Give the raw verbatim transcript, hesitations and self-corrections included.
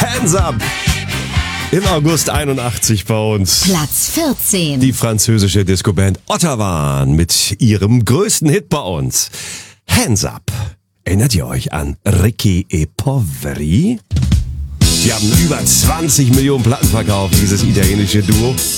Hands Up. Im August einundachtzig bei uns. Platz vierzehn. Die französische Discoband Ottawa mit ihrem größten Hit bei uns. Hands Up. Erinnert ihr euch an Ricky e Poveri? Die haben über zwanzig Millionen Platten verkauft, dieses italienische Duo.